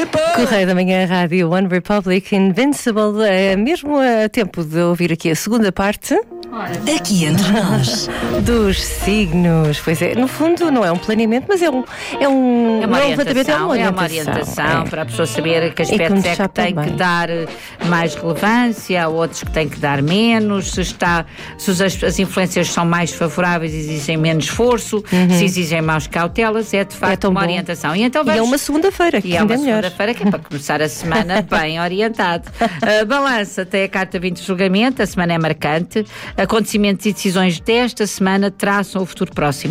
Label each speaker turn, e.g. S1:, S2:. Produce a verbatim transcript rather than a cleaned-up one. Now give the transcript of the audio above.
S1: Correio da Manhã, Rádio One Republic, Invincible. É mesmo a tempo de ouvir aqui a segunda parte.
S2: Aqui entre nós.
S1: Dos signos. Pois é, no fundo não é um planeamento, mas é um é um
S3: É uma
S1: não,
S3: orientação,
S1: é uma
S3: é uma
S1: orientação,
S3: orientação
S1: é.
S3: para a pessoa saber que aspectos é
S1: começar
S3: que tem
S1: também.
S3: que dar mais relevância, outros que tem que dar menos, se, está, se as, as influências são mais favoráveis e exigem menos esforço,
S1: Uhum.
S3: se exigem mais cautelas, é de facto
S1: tão
S3: uma
S1: bom.
S3: orientação. E, então
S1: E
S3: vamos...
S1: é uma segunda-feira, que
S3: E é
S1: ainda
S3: uma
S1: é melhor.
S3: segunda-feira que é para começar a semana bem orientado. Uh, balança tem a carta vinte de julgamento, a semana é marcante. Acontecimentos e decisões desta semana traçam o futuro próximo.